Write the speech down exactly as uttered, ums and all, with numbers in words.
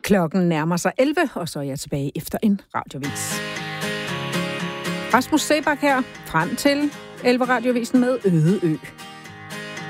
Klokken nærmer sig elleve, og så er jeg tilbage efter en radiovis. Rasmus Seebach her, frem til elleve radiovisen med Øde Ø.